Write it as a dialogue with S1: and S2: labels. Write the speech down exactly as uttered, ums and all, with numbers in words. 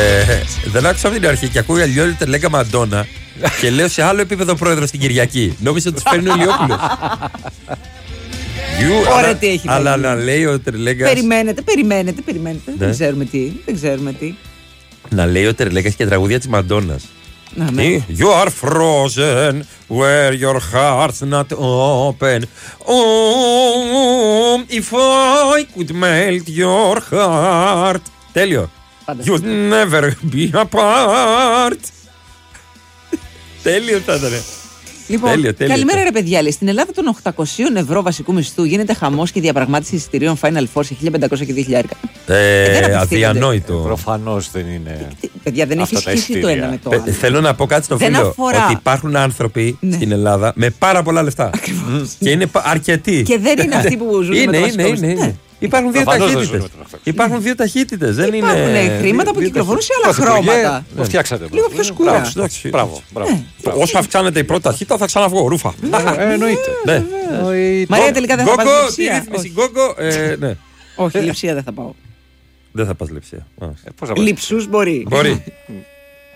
S1: Ε, δεν άκουσα από την αρχή και ακούω αλλιώ Τερλέγκα Μαντόνα και λέω σε άλλο επίπεδο πρόεδρο στην Κυριακή. Νόμιζα ότι του φέρνει ο Ηλιόπουλος.
S2: Ωραία, τι έχει.
S1: Αλλά να λέει ο Τερλέγκας.
S2: Περιμένετε, περιμένετε, περιμένετε. Ναι. Δεν ξέρουμε τι. Δεν ξέρουμε τι.
S1: Να λέει ο Τερλέγκας και τραγούδια της Μαντόνας.
S2: Να, ναι.
S1: You are frozen where your heart's not open. Oh, if I could melt your heart. Τέλειο. You'd never be apart. Τέλειο θα ήταν.
S2: Λοιπόν, τέλειο, τέλειο, καλημέρα τέλειο. Ρε παιδιά, λέει, στην Ελλάδα των οκτακοσίων ευρώ βασικού μισθού γίνεται χαμός και διαπραγμάτευση εισιτηρίων Final Four σε χίλια πεντακόσια και δύο χιλιάδες.
S1: Ε, ε, αδιανόητο.
S3: Προφανώς δεν είναι.
S2: Ε, παιδιά, δεν έχει σχέση το ένα με το άλλο.
S1: Ε, θέλω να πω κάτι στο δεν φίλο. Αφορά... Ότι υπάρχουν άνθρωποι ναι. στην Ελλάδα με πάρα πολλά λεφτά. Και είναι αρκετοί.
S2: Και δεν είναι αυτοί που ζουν
S1: είναι,
S2: με το
S1: είναι, είναι, είναι. Υπάρχουν δύο ταχύτητες. Υπάρχουν δύο ταχύτητες. Δεν είναι.
S2: Υπάρχουν χρήματα που κυκλοφορούν σε άλλα χρώματα.
S3: Το φτιάξατε.
S2: Λίγο πιο σκούρα.
S3: Μπράβο.
S1: Όσο αυξάνεται η πρώτη ταχύτητα θα ξαναβγώ. Ρούφα.
S3: Εννοείται.
S2: Μαρία, τελικά δεν θα πας λειψία.
S1: Όχι,
S2: λειψία δεν θα πάω.
S1: Δεν θα πας λειψία.
S2: Λειψούς μπορεί.
S1: Μπορεί.